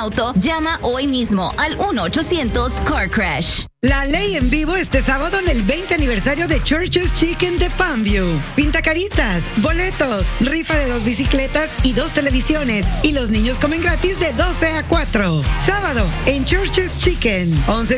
auto, llama hoy mismo al 1-800 Car Crash. La ley en vivo este sábado en el 20 aniversario de Church's Chicken de Palmview. Pintacaritas, boletos, rifa de 2 bicicletas y 2 televisiones. Y los niños comen gratis de 12 a 4. Sábado en Church's Chicken, 11